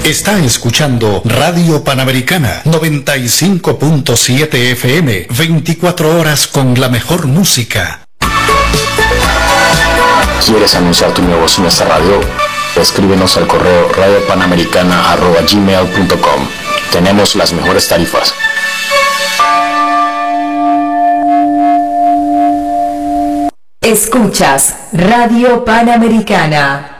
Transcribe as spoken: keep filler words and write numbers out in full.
Está escuchando Radio Panamericana noventa y cinco punto siete F M, veinticuatro horas con la mejor música. ¿Quieres anunciar tu negocio en esta radio? Escríbenos al correo radiopanamericana arroba gmail punto com. Tenemos las mejores tarifas. Escuchas Radio Panamericana.